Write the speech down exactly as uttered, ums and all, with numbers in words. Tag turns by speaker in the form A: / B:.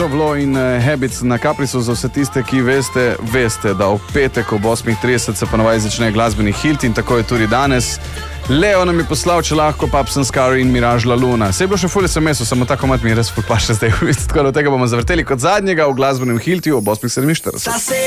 A: Savlo in Habits na Capricu. Za vse tiste, ki veste, veste, da ob petek ob osem trideset se ponovaj začne glasbeni hit in tako je tudi danes. Leo nam je poslal, če lahko, Papsen Scar in Mirage La Luna. Se je bilo še ful es em es-u, samo tako mat mi je res ful paše zdaj. Tako da tega bomo zavrteli kot zadnjega v glasbenem hiltiju ob osem sedeminštirideset.